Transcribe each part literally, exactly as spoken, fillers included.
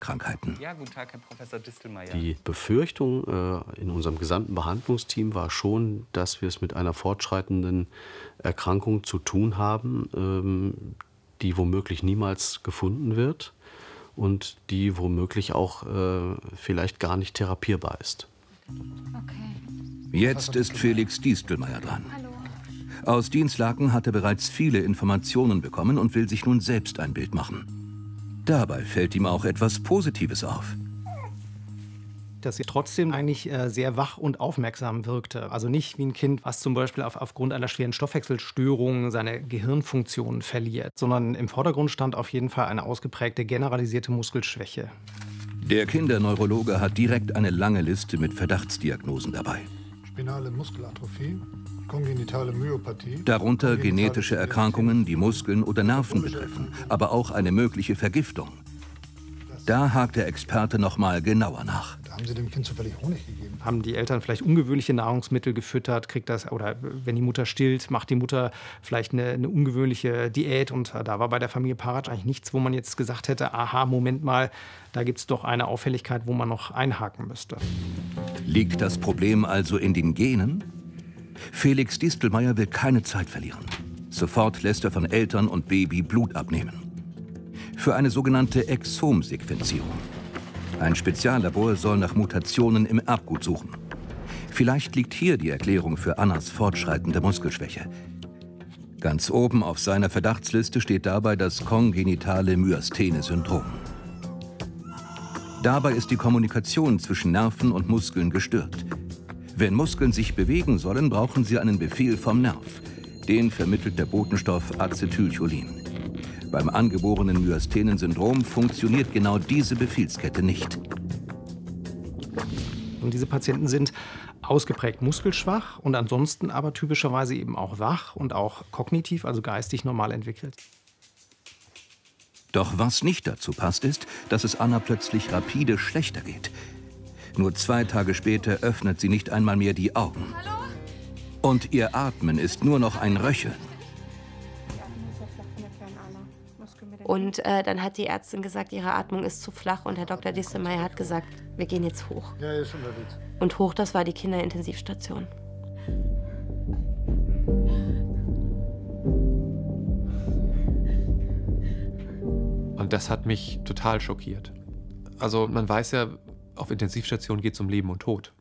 Krankheiten. Ja, guten Tag, Herr Professor Distelmeier. Die Befürchtung äh, in unserem gesamten Behandlungsteam war schon, dass wir es mit einer fortschreitenden Erkrankung zu tun haben, ähm, die womöglich niemals gefunden wird und die womöglich auch äh, vielleicht gar nicht therapierbar ist. Okay. Jetzt ist Felix Distelmeier dran. Aus Dinslaken hat er bereits viele Informationen bekommen und will sich nun selbst ein Bild machen. Dabei fällt ihm auch etwas Positives auf. Dass sie trotzdem eigentlich äh, sehr wach und aufmerksam wirkte. Also nicht wie ein Kind, was zum Beispiel auf, aufgrund einer schweren Stoffwechselstörung seine Gehirnfunktion verliert, sondern im Vordergrund stand auf jeden Fall eine ausgeprägte generalisierte Muskelschwäche. Der Kinderneurologe hat direkt eine lange Liste mit Verdachtsdiagnosen dabei. Spinale Muskelatrophie, kongenitale Myopathie. Darunter genetische Erkrankungen, die Muskeln oder Nerven betreffen, aber auch eine mögliche Vergiftung. Da hakt der Experte noch mal genauer nach. Da haben Sie dem Kind zufällig Honig gegeben? Haben die Eltern vielleicht ungewöhnliche Nahrungsmittel gefüttert, kriegt das, oder wenn die Mutter stillt, macht die Mutter vielleicht eine, eine ungewöhnliche Diät. Und da war bei der Familie Paratsch eigentlich nichts, wo man jetzt gesagt hätte, aha, Moment mal, da gibt es doch eine Auffälligkeit, wo man noch einhaken müsste. Liegt das Problem also in den Genen? Felix Distelmeier will keine Zeit verlieren. Sofort lässt er von Eltern und Baby Blut abnehmen. Für eine sogenannte Exom-Sequenzierung. Ein Speziallabor soll nach Mutationen im Erbgut suchen. Vielleicht liegt hier die Erklärung für Annas fortschreitende Muskelschwäche. Ganz oben auf seiner Verdachtsliste steht dabei das kongenitale Myasthene-Syndrom. Dabei ist die Kommunikation zwischen Nerven und Muskeln gestört. Wenn Muskeln sich bewegen sollen, brauchen sie einen Befehl vom Nerv. Den vermittelt der Botenstoff Acetylcholin. Beim angeborenen Myasthenen-Syndrom funktioniert genau diese Befehlskette nicht. Und diese Patienten sind ausgeprägt muskelschwach und ansonsten aber typischerweise eben auch wach und auch kognitiv, also geistig normal entwickelt. Doch was nicht dazu passt, ist, dass es Anna plötzlich rapide schlechter geht. Nur zwei Tage später öffnet sie nicht einmal mehr die Augen. Hallo? Und ihr Atmen ist nur noch ein Röcheln. Und äh, dann hat die Ärztin gesagt, ihre Atmung ist zu flach. Und Herr Doktor Distelmeier hat gesagt, wir gehen jetzt hoch. Ja, ist unterwegs. Und hoch, das war die Kinderintensivstation. Und das hat mich total schockiert. Also man weiß ja, auf Intensivstationen geht es um Leben und Tod.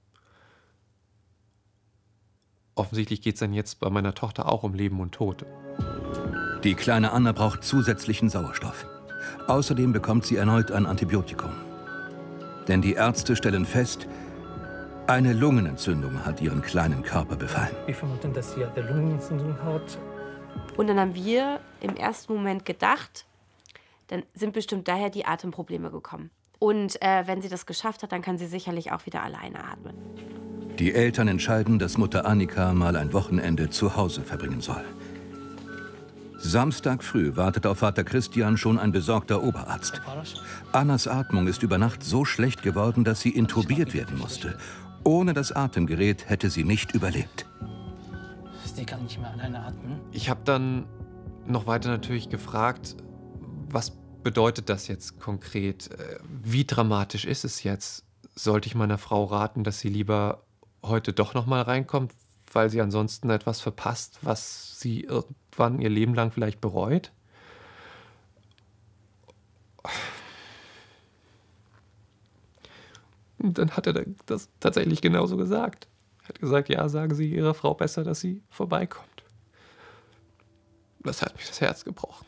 Offensichtlich geht es dann jetzt bei meiner Tochter auch um Leben und Tod. Die kleine Anna braucht zusätzlichen Sauerstoff. Außerdem bekommt sie erneut ein Antibiotikum. Denn die Ärzte stellen fest, eine Lungenentzündung hat ihren kleinen Körper befallen. Wir vermuten, dass sie eine Lungenentzündung hat. Und dann haben wir im ersten Moment gedacht, dann sind bestimmt daher die Atemprobleme gekommen. Und äh, wenn sie das geschafft hat, dann kann sie sicherlich auch wieder alleine atmen. Die Eltern entscheiden, dass Mutter Annika mal ein Wochenende zu Hause verbringen soll. Samstag früh wartet auf Vater Christian schon ein besorgter Oberarzt. Annas Atmung ist über Nacht so schlecht geworden, dass sie intubiert werden musste. Ohne das Atemgerät hätte sie nicht überlebt. Sie kann nicht mehr alleine atmen. Ich habe dann noch weiter natürlich gefragt, was bedeutet das jetzt konkret? Wie dramatisch ist es jetzt? Sollte ich meiner Frau raten, dass sie lieber heute doch noch mal reinkommt, weil sie ansonsten etwas verpasst, was sie irgendwann ihr Leben lang vielleicht bereut? Und dann hat er das tatsächlich genauso gesagt. Er hat gesagt, ja, sagen Sie Ihrer Frau besser, dass sie vorbeikommt. Das hat mich das Herz gebrochen.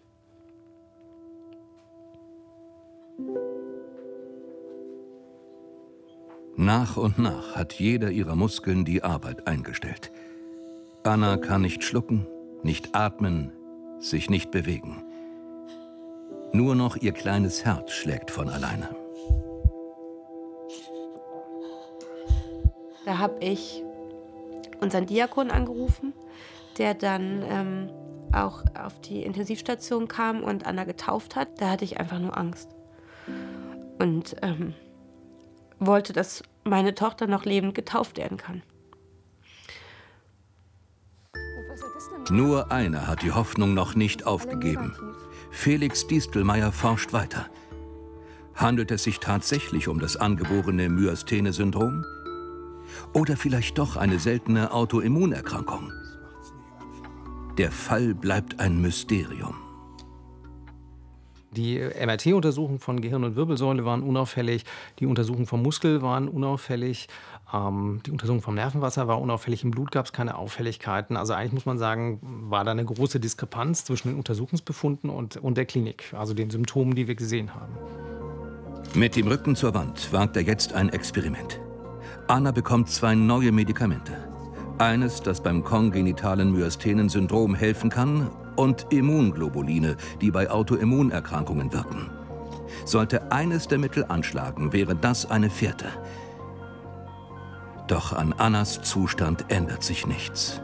Nach und nach hat jeder ihrer Muskeln die Arbeit eingestellt. Anna kann nicht schlucken, nicht atmen, sich nicht bewegen. Nur noch ihr kleines Herz schlägt von alleine. Da habe ich unseren Diakon angerufen, der dann ähm, auch auf die Intensivstation kam und Anna getauft hat. Da hatte ich einfach nur Angst. Und ähm, wollte, dass meine Tochter noch lebend getauft werden kann. Nur einer hat die Hoffnung noch nicht aufgegeben. Felix Distelmeier forscht weiter. Handelt es sich tatsächlich um das angeborene Myasthene-Syndrom? Oder vielleicht doch eine seltene Autoimmunerkrankung? Der Fall bleibt ein Mysterium. Die M R T-Untersuchungen von Gehirn und Wirbelsäule waren unauffällig, die Untersuchungen vom Muskel waren unauffällig, ähm, die Untersuchung vom Nervenwasser war unauffällig, im Blut gab es keine Auffälligkeiten. Also eigentlich muss man sagen, war da eine große Diskrepanz zwischen den Untersuchungsbefunden und, und der Klinik, also den Symptomen, die wir gesehen haben. Mit dem Rücken zur Wand wagt er jetzt ein Experiment. Anna bekommt zwei neue Medikamente. Eines, das beim kongenitalen Myasthenen-Syndrom helfen kann, und Immunglobuline, die bei Autoimmunerkrankungen wirken. Sollte eines der Mittel anschlagen, wäre das eine Fährte. Doch an Annas Zustand ändert sich nichts.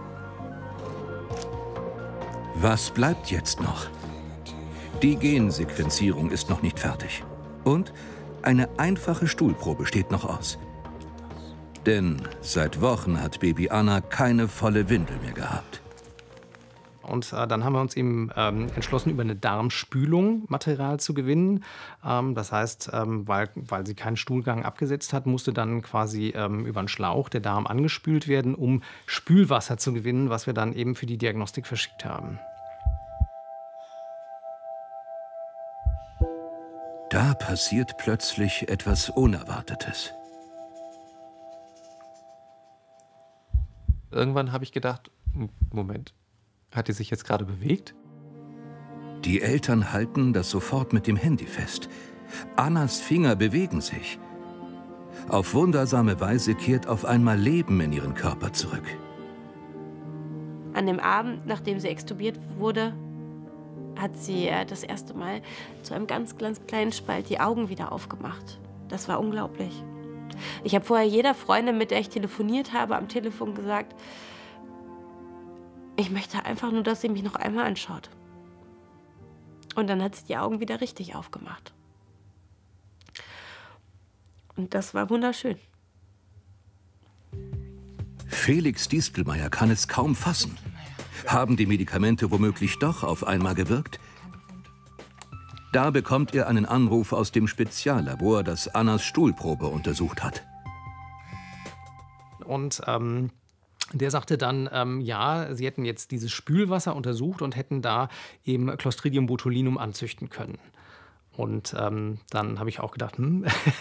Was bleibt jetzt noch? Die Gensequenzierung ist noch nicht fertig. Und eine einfache Stuhlprobe steht noch aus. Denn seit Wochen hat Baby Anna keine volle Windel mehr gehabt. Und äh, dann haben wir uns eben ähm, entschlossen, über eine Darmspülung Material zu gewinnen. Ähm, das heißt, ähm, weil, weil sie keinen Stuhlgang abgesetzt hat, musste dann quasi ähm, über einen Schlauch der Darm angespült werden, um Spülwasser zu gewinnen, was wir dann eben für die Diagnostik verschickt haben. Da passiert plötzlich etwas Unerwartetes. Irgendwann habe ich gedacht, Moment, hat die sich jetzt gerade bewegt? Die Eltern halten das sofort mit dem Handy fest. Annas Finger bewegen sich. Auf wundersame Weise kehrt auf einmal Leben in ihren Körper zurück. An dem Abend, nachdem sie extubiert wurde, hat sie äh, das erste Mal zu einem ganz, ganz kleinen Spalt die Augen wieder aufgemacht. Das war unglaublich. Ich habe vorher jeder Freundin, mit der ich telefoniert habe, am Telefon gesagt, ich möchte einfach nur, dass sie mich noch einmal anschaut. Und dann hat sie die Augen wieder richtig aufgemacht. Und das war wunderschön. Felix Distelmeier kann es kaum fassen. Haben die Medikamente womöglich doch auf einmal gewirkt? Da bekommt er einen Anruf aus dem Speziallabor, das Annas Stuhlprobe untersucht hat. Und ähm, der sagte dann, ähm, ja, sie hätten jetzt dieses Spülwasser untersucht und hätten da eben Clostridium botulinum anzüchten können. Und ähm, dann habe ich auch gedacht, hm,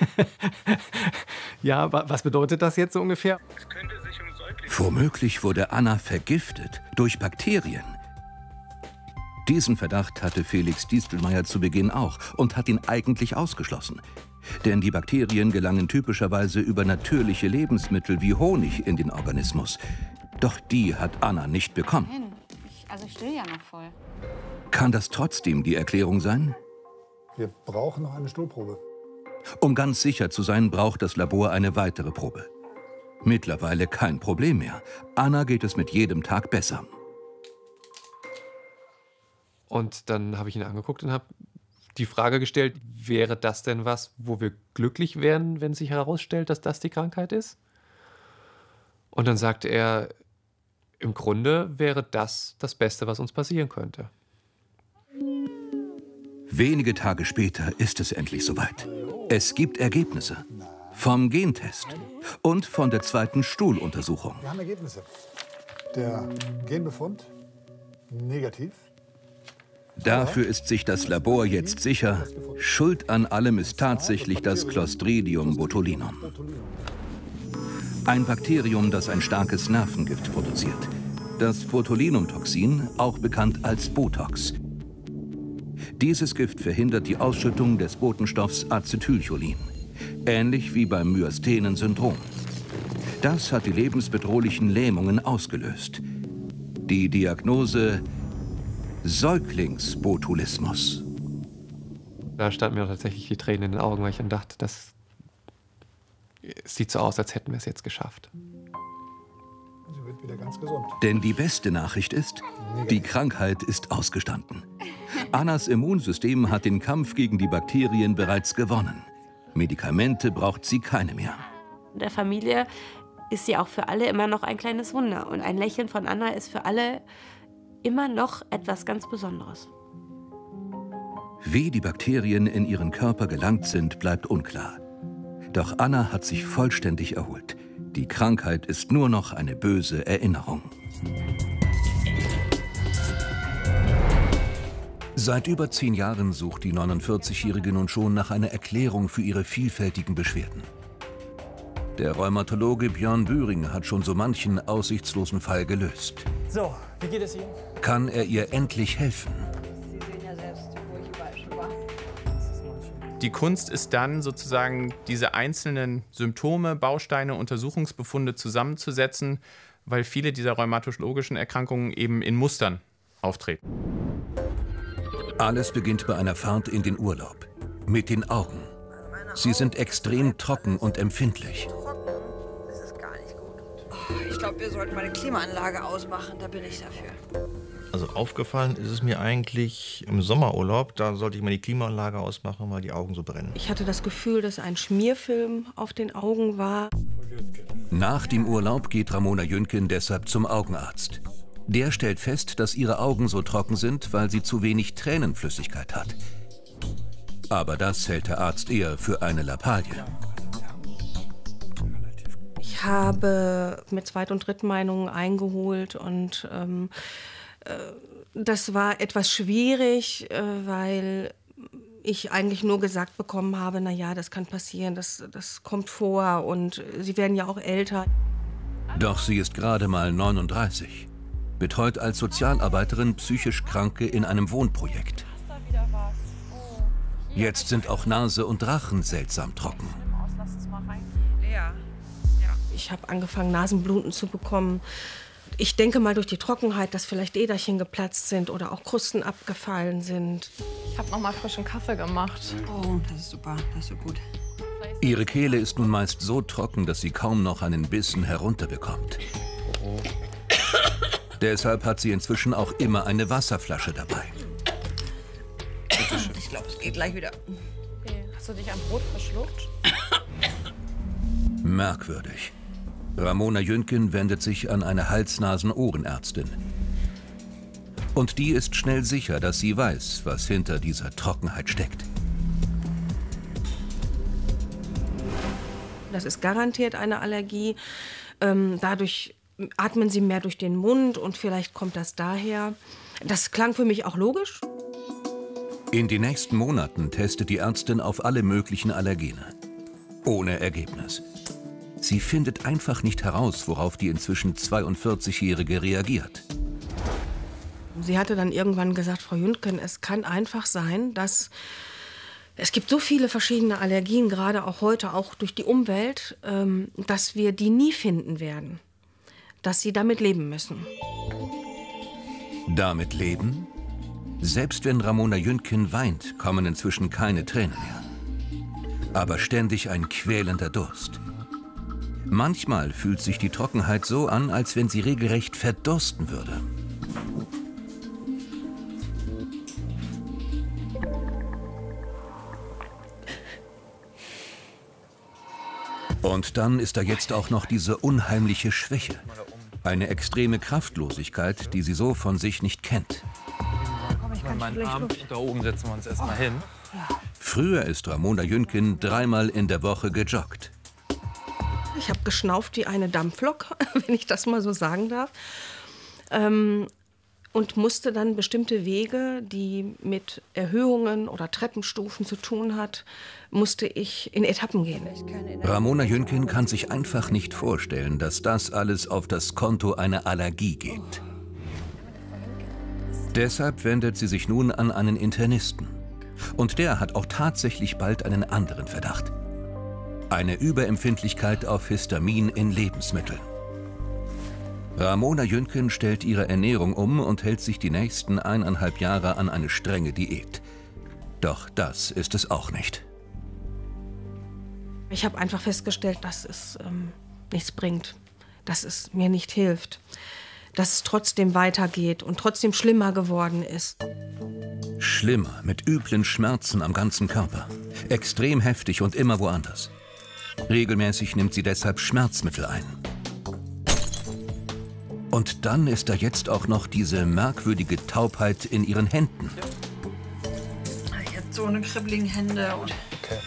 ja, wa was bedeutet das jetzt so ungefähr? Es könnte sich um Säuglinge Womöglich wurde Anna vergiftet durch Bakterien. Diesen Verdacht hatte Felix Distelmeier zu Beginn auch und hat ihn eigentlich ausgeschlossen. Denn die Bakterien gelangen typischerweise über natürliche Lebensmittel wie Honig in den Organismus. Doch die hat Anna nicht bekommen. Nein, ich, also ich still ja noch voll. Kann das trotzdem die Erklärung sein? Wir brauchen noch eine Stuhlprobe. Um ganz sicher zu sein, braucht das Labor eine weitere Probe. Mittlerweile kein Problem mehr. Anna geht es mit jedem Tag besser. Und dann habe ich ihn angeguckt und habe die Frage gestellt, wäre das denn was, wo wir glücklich wären, wenn sich herausstellt, dass das die Krankheit ist? Und dann sagte er, im Grunde wäre das das Beste, was uns passieren könnte. Wenige Tage später ist es endlich soweit. Es gibt Ergebnisse. Vom Gentest und von der zweiten Stuhluntersuchung. Wir haben Ergebnisse. Der Genbefund negativ. Dafür ist sich das Labor jetzt sicher, Schuld an allem ist tatsächlich das Clostridium botulinum. Ein Bakterium, das ein starkes Nervengift produziert. Das Botulinumtoxin, auch bekannt als Botox. Dieses Gift verhindert die Ausschüttung des Botenstoffs Acetylcholin, ähnlich wie beim Myasthenen-Syndrom. Das hat die lebensbedrohlichen Lähmungen ausgelöst. Die Diagnose Säuglingsbotulismus. Da standen mir tatsächlich die Tränen in den Augen, weil ich dann dachte, das sieht so aus, als hätten wir es jetzt geschafft. Sie wird wieder ganz gesund. Denn die beste Nachricht ist, die Krankheit ist ausgestanden. Annas Immunsystem hat den Kampf gegen die Bakterien bereits gewonnen. Medikamente braucht sie keine mehr. In der Familie ist sie auch für alle immer noch ein kleines Wunder. Und ein Lächeln von Anna ist für alle immer noch etwas ganz Besonderes. Wie die Bakterien in ihren Körper gelangt sind, bleibt unklar. Doch Anna hat sich vollständig erholt. Die Krankheit ist nur noch eine böse Erinnerung. Seit über zehn Jahren sucht die neunundvierzigjährige nun schon nach einer Erklärung für ihre vielfältigen Beschwerden. Der Rheumatologe Björn Büring hat schon so manchen aussichtslosen Fall gelöst. So, wie geht es Ihnen? Kann er ihr endlich helfen? Sie sehen ja selbst, wo ich überall schon war. Die Kunst ist dann sozusagen, diese einzelnen Symptome, Bausteine, Untersuchungsbefunde zusammenzusetzen, weil viele dieser rheumatologischen Erkrankungen eben in Mustern auftreten. Alles beginnt bei einer Fahrt in den Urlaub. Mit den Augen. Sie sind extrem trocken und empfindlich. Das ist gar nicht gut. Oh, ich glaube, wir sollten mal eine Klimaanlage ausmachen, da bin ich dafür. Also aufgefallen ist es mir eigentlich im Sommerurlaub, da sollte ich mal die Klimaanlage ausmachen, weil die Augen so brennen. Ich hatte das Gefühl, dass ein Schmierfilm auf den Augen war. Nach dem Urlaub geht Ramona Jüntgen deshalb zum Augenarzt. Der stellt fest, dass ihre Augen so trocken sind, weil sie zu wenig Tränenflüssigkeit hat. Aber das hält der Arzt eher für eine Lappalie. Ich habe mit Zweit- und Drittmeinungen eingeholt und ähm, äh, das war etwas schwierig, äh, weil ich eigentlich nur gesagt bekommen habe, na ja, das kann passieren, das, das kommt vor und sie werden ja auch älter. Doch sie ist gerade mal neununddreißig. Betreut als Sozialarbeiterin psychisch Kranke in einem Wohnprojekt. Jetzt sind auch Nase und Rachen seltsam trocken. Ich habe angefangen, Nasenbluten zu bekommen. Ich denke mal durch die Trockenheit, dass vielleicht Äderchen geplatzt sind oder auch Krusten abgefallen sind. Ich habe noch mal frischen Kaffee gemacht. Oh, das ist super, das ist so gut. Ihre Kehle ist nun meist so trocken, dass sie kaum noch einen Bissen herunterbekommt. Oh. Deshalb hat sie inzwischen auch immer eine Wasserflasche dabei. Ich glaube, es geht gleich wieder. Okay. Hast du dich am Brot verschluckt? Merkwürdig. Ramona Jüntgen wendet sich an eine Hals-Nasen-Ohrenärztin. Und die ist schnell sicher, dass sie weiß, was hinter dieser Trockenheit steckt. Das ist garantiert eine Allergie. Ähm, dadurch atmen sie mehr durch den Mund und vielleicht kommt das daher. Das klang für mich auch logisch. In den nächsten Monaten testet die Ärztin auf alle möglichen Allergene. Ohne Ergebnis. Sie findet einfach nicht heraus, worauf die inzwischen zweiundvierzigjährige reagiert. Sie hatte dann irgendwann gesagt, Frau Jüntgen, es kann einfach sein, dass es gibt so viele verschiedene Allergien, gerade auch heute, auch durch die Umwelt, ähm, dass wir die nie finden werden. Dass Sie damit leben müssen. Damit leben? Selbst wenn Ramona Jüntgen weint, kommen inzwischen keine Tränen mehr. Aber ständig ein quälender Durst. Manchmal fühlt sich die Trockenheit so an, als wenn sie regelrecht verdursten würde. Und dann ist da jetzt auch noch diese unheimliche Schwäche. Eine extreme Kraftlosigkeit, die sie so von sich nicht kennt. Komm, ich kann meinen Arm. Da oben setzen wir uns erst mal hin. Früher ist Ramona Jüntgen dreimal in der Woche gejoggt. Ich habe geschnauft wie eine Dampflok, wenn ich das mal so sagen darf. Ähm, und musste dann bestimmte Wege, die mit Erhöhungen oder Treppenstufen zu tun hat, musste ich in Etappen gehen. Ramona Jüntgen kann sich einfach nicht vorstellen, dass das alles auf das Konto einer Allergie geht. Deshalb wendet sie sich nun an einen Internisten. Und der hat auch tatsächlich bald einen anderen Verdacht. Eine Überempfindlichkeit auf Histamin in Lebensmitteln. Ramona Jüntgen stellt ihre Ernährung um und hält sich die nächsten eineinhalb Jahre an eine strenge Diät. Doch das ist es auch nicht. Ich habe einfach festgestellt, dass es ähm, nichts bringt, dass es mir nicht hilft, dass es trotzdem weitergeht und trotzdem schlimmer geworden ist. Schlimmer, mit üblen Schmerzen am ganzen Körper. Extrem heftig und immer woanders. Regelmäßig nimmt sie deshalb Schmerzmittel ein. Und dann ist da jetzt auch noch diese merkwürdige Taubheit in ihren Händen. so eine kribbeligen Hände. Und okay.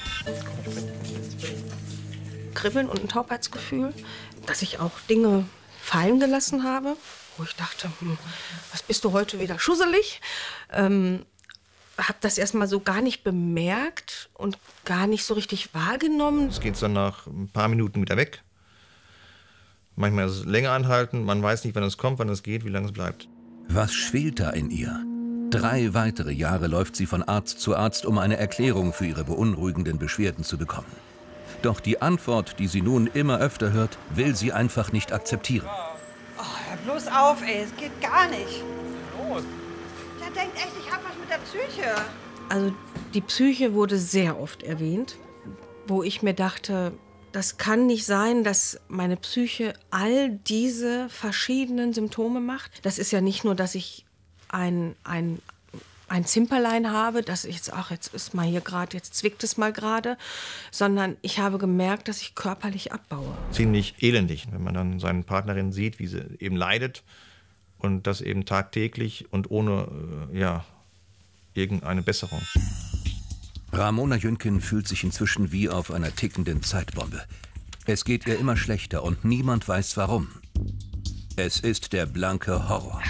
Kribbeln und ein Taubheitsgefühl, dass ich auch Dinge fallen gelassen habe, wo ich dachte, hm, was bist du heute wieder schusselig? Ähm, habe das erst mal so gar nicht bemerkt und gar nicht so richtig wahrgenommen. Es geht dann nach ein paar Minuten wieder weg. Manchmal ist es länger anhalten, man weiß nicht, wann es kommt, wann es geht, wie lange es bleibt. Was schwelt da in ihr? Drei weitere Jahre läuft sie von Arzt zu Arzt, um eine Erklärung für ihre beunruhigenden Beschwerden zu bekommen. Doch die Antwort, die sie nun immer öfter hört, will sie einfach nicht akzeptieren. Oh, hör bloß auf, ey, es geht gar nicht. Los. Der denkt echt, ich hab was mit der Psyche. Also die Psyche wurde sehr oft erwähnt, wo ich mir dachte, das kann nicht sein, dass meine Psyche all diese verschiedenen Symptome macht. Das ist ja nicht nur, dass ich ein, ein, ein Zimperlein habe, dass ich jetzt, ach, jetzt ist mal hier gerade, jetzt zwickt es mal gerade, sondern ich habe gemerkt, dass ich körperlich abbaue. Ziemlich elendig, wenn man dann seine Partnerin sieht, wie sie eben leidet und das eben tagtäglich und ohne äh, ja, irgendeine Besserung. Ramona Jünken fühlt sich inzwischen wie auf einer tickenden Zeitbombe. Es geht ihr immer schlechter und niemand weiß warum. Es ist der blanke Horror.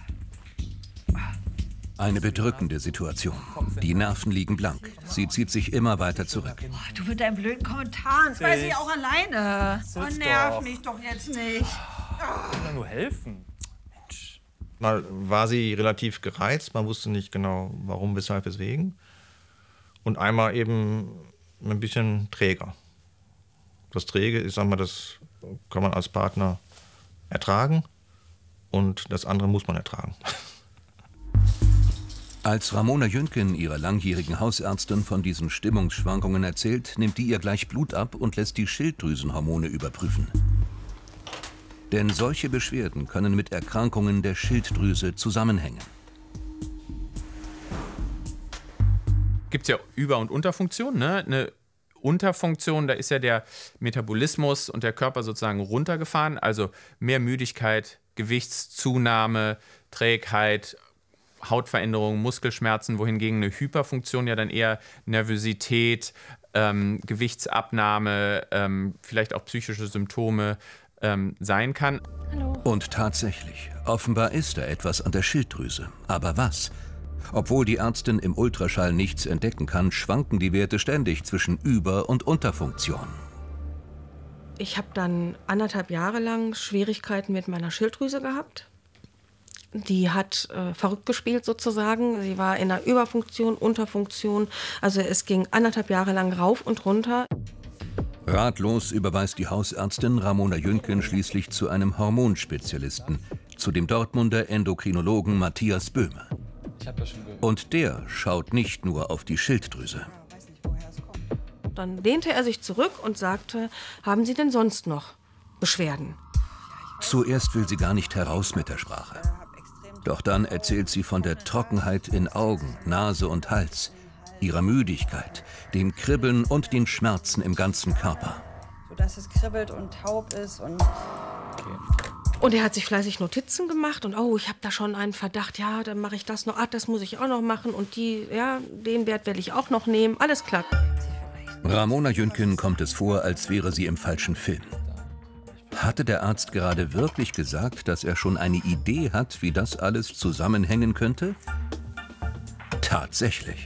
Eine bedrückende Situation. Die Nerven liegen blank. Sie zieht sich immer weiter zurück. Oh, du mit deinen blöden Kommentaren, das weiß ich auch alleine. Oh, nerv mich doch jetzt nicht. Ich will nur helfen. Mensch. Mal war sie relativ gereizt, man wusste nicht genau, warum, weshalb, weswegen. Und einmal eben ein bisschen träger. Das Träge, ich sag mal, das kann man als Partner ertragen und das andere muss man ertragen. Als Ramona Jünken ihrer langjährigen Hausärztin von diesen Stimmungsschwankungen erzählt, nimmt die ihr gleich Blut ab und lässt die Schilddrüsenhormone überprüfen. Denn solche Beschwerden können mit Erkrankungen der Schilddrüse zusammenhängen. Gibt es ja Über- und Unterfunktion. Ne? Eine Unterfunktion, da ist ja der Metabolismus und der Körper sozusagen runtergefahren. Also mehr Müdigkeit, Gewichtszunahme, Trägheit, Hautveränderungen, Muskelschmerzen, wohingegen eine Hyperfunktion ja dann eher Nervosität, ähm, Gewichtsabnahme, ähm, vielleicht auch psychische Symptome ähm, sein kann. Hallo. Und tatsächlich, offenbar ist da etwas an der Schilddrüse. Aber was? Obwohl die Ärztin im Ultraschall nichts entdecken kann, schwanken die Werte ständig zwischen Über- und Unterfunktion. Ich habe dann anderthalb Jahre lang Schwierigkeiten mit meiner Schilddrüse gehabt. Die hat äh, verrückt gespielt sozusagen. Sie war in einer Überfunktion, Unterfunktion. Also es ging anderthalb Jahre lang rauf und runter. Ratlos überweist die Hausärztin Ramona Jünken schließlich zu einem Hormonspezialisten, zu dem Dortmunder Endokrinologen Matthias Böhme. Ich hab das schon gehört. Und der schaut nicht nur auf die Schilddrüse. Dann lehnte er sich zurück und sagte, haben Sie denn sonst noch Beschwerden? Zuerst will sie gar nicht heraus mit der Sprache. Doch dann erzählt sie von der Trockenheit in Augen, Nase und Hals, ihrer Müdigkeit, dem Kribbeln und den Schmerzen im ganzen Körper. Sodass es kribbelt und taub ist und... Okay. Und er hat sich fleißig Notizen gemacht und oh, ich habe da schon einen Verdacht, ja, dann mache ich das noch, ah, das muss ich auch noch machen und die, ja, den Wert werde ich auch noch nehmen, alles klar. Ramona Jünken kommt es vor, als wäre sie im falschen Film. Hatte der Arzt gerade wirklich gesagt, dass er schon eine Idee hat, wie das alles zusammenhängen könnte? Tatsächlich.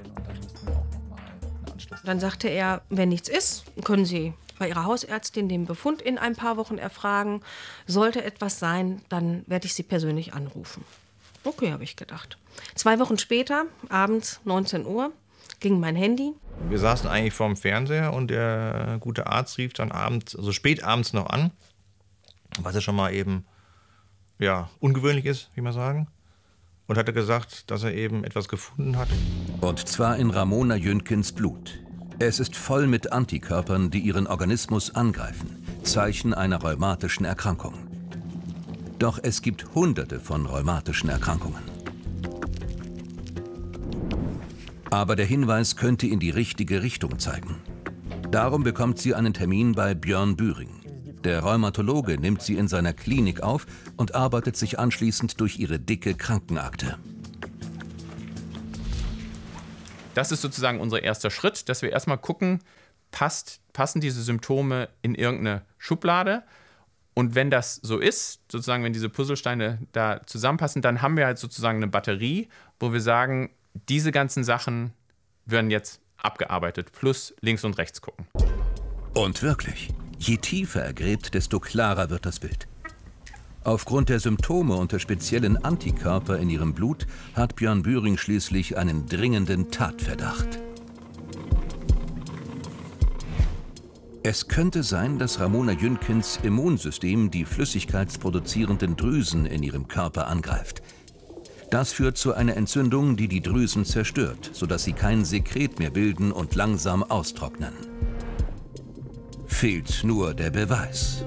Dann sagte er, wenn nichts ist, können Sie bei Ihrer Hausärztin den Befund in ein paar Wochen erfragen. Sollte etwas sein, dann werde ich Sie persönlich anrufen. Okay, habe ich gedacht. Zwei Wochen später, abends neunzehn Uhr, ging mein Handy. Wir saßen eigentlich vorm Fernseher und der gute Arzt rief dann abends, also spät abends noch an, was ja schon mal eben ja, ungewöhnlich ist, wie man sagen. Und hatte gesagt, dass er eben etwas gefunden hat. Und zwar in Ramona Jünkens Blut. Es ist voll mit Antikörpern, die ihren Organismus angreifen. Zeichen einer rheumatischen Erkrankung. Doch es gibt hunderte von rheumatischen Erkrankungen. Aber der Hinweis könnte in die richtige Richtung zeigen. Darum bekommt sie einen Termin bei Björn Büring. Der Rheumatologe nimmt sie in seiner Klinik auf und arbeitet sich anschließend durch ihre dicke Krankenakte. Das ist sozusagen unser erster Schritt, dass wir erstmal gucken, passt, passen diese Symptome in irgendeine Schublade. Und wenn das so ist, sozusagen, wenn diese Puzzlesteine da zusammenpassen, dann haben wir halt sozusagen eine Batterie, wo wir sagen, diese ganzen Sachen werden jetzt abgearbeitet, plus links und rechts gucken. Und wirklich, je tiefer er gräbt, desto klarer wird das Bild. Aufgrund der Symptome und der speziellen Antikörper in ihrem Blut hat Björn Büring schließlich einen dringenden Tatverdacht. Es könnte sein, dass Ramona Jünkens Immunsystem die flüssigkeitsproduzierenden Drüsen in ihrem Körper angreift. Das führt zu einer Entzündung, die die Drüsen zerstört, sodass sie kein Sekret mehr bilden und langsam austrocknen. Fehlt nur der Beweis.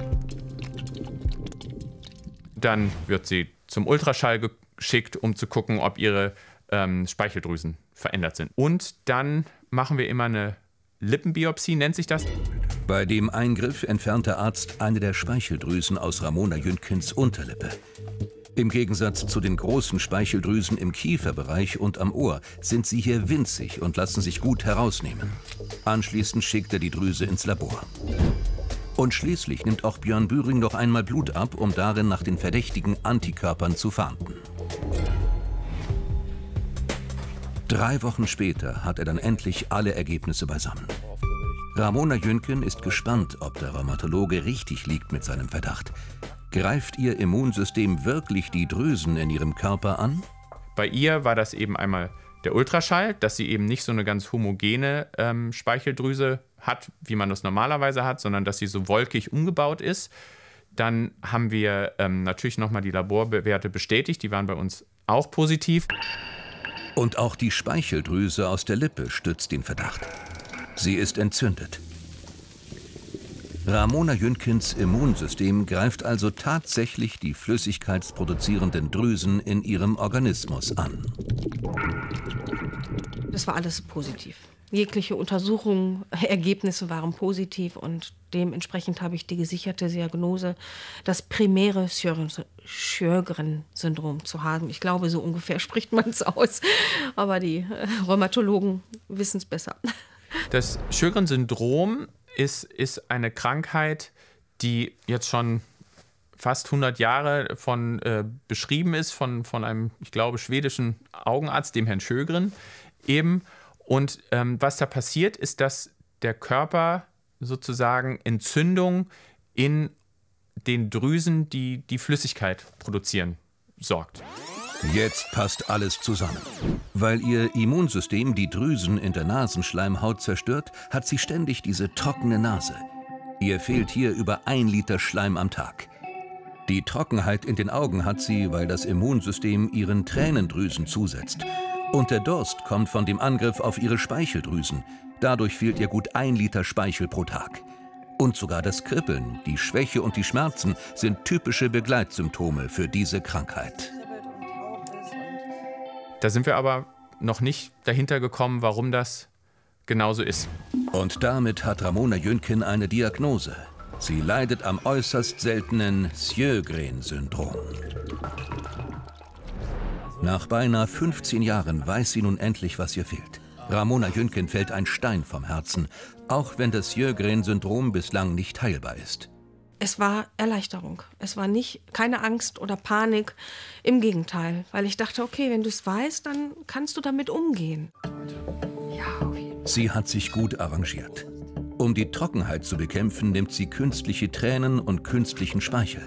Dann wird sie zum Ultraschall geschickt, um zu gucken, ob ihre ähm, Speicheldrüsen verändert sind. Und dann machen wir immer eine Lippenbiopsie, nennt sich das. Bei dem Eingriff entfernt der Arzt eine der Speicheldrüsen aus Ramona Jünkens Unterlippe. Im Gegensatz zu den großen Speicheldrüsen im Kieferbereich und am Ohr sind sie hier winzig und lassen sich gut herausnehmen. Anschließend schickt er die Drüse ins Labor. Und schließlich nimmt auch Björn Büring noch einmal Blut ab, um darin nach den verdächtigen Antikörpern zu fahnden. Drei Wochen später hat er dann endlich alle Ergebnisse beisammen. Ramona Jünken ist gespannt, ob der Rheumatologe richtig liegt mit seinem Verdacht. Greift ihr Immunsystem wirklich die Drüsen in ihrem Körper an? Bei ihr war das eben einmal der Ultraschall, dass sie eben nicht so eine ganz homogene ähm, Speicheldrüse hat, wie man das normalerweise hat, sondern dass sie so wolkig umgebaut ist. Dann haben wir ähm, natürlich nochmal die Laborwerte bestätigt, die waren bei uns auch positiv. Und auch die Speicheldrüse aus der Lippe stützt den Verdacht. Sie ist entzündet. Ramona Jünkens Immunsystem greift also tatsächlich die flüssigkeitsproduzierenden Drüsen in ihrem Organismus an. Das war alles positiv. Jegliche Untersuchungen, Ergebnisse waren positiv und dementsprechend habe ich die gesicherte Diagnose, das primäre Sjögren-Syndrom zu haben. Ich glaube, so ungefähr spricht man es aus, aber die äh, Rheumatologen wissen es besser. Das Sjögren-Syndrom ist, ist eine Krankheit, die jetzt schon fast hundert Jahre von, äh, beschrieben ist von, von einem, ich glaube, schwedischen Augenarzt, dem Herrn Sjögren eben. Und ähm, was da passiert, ist, dass der Körper sozusagen Entzündung in den Drüsen, die die Flüssigkeit produzieren, sorgt. Jetzt passt alles zusammen. Weil ihr Immunsystem die Drüsen in der Nasenschleimhaut zerstört, hat sie ständig diese trockene Nase. Ihr fehlt hier über ein Liter Schleim am Tag. Die Trockenheit in den Augen hat sie, weil das Immunsystem ihren Tränendrüsen zusetzt. Und der Durst kommt von dem Angriff auf ihre Speicheldrüsen. Dadurch fehlt ihr gut ein Liter Speichel pro Tag. Und sogar das Kribbeln, die Schwäche und die Schmerzen sind typische Begleitsymptome für diese Krankheit. Da sind wir aber noch nicht dahinter gekommen, warum das genauso ist. Und damit hat Ramona Jünken eine Diagnose. Sie leidet am äußerst seltenen Sjögren-Syndrom. Nach beinahe fünfzehn Jahren weiß sie nun endlich, was ihr fehlt. Ramona Jünken fällt ein Stein vom Herzen, auch wenn das Sjögren-Syndrom bislang nicht heilbar ist. Es war Erleichterung. Es war nicht keine Angst oder Panik. Im Gegenteil, weil ich dachte, okay, wenn du es weißt, dann kannst du damit umgehen. Ja, auf jeden Fall. Sie hat sich gut arrangiert. Um die Trockenheit zu bekämpfen, nimmt sie künstliche Tränen und künstlichen Speichel.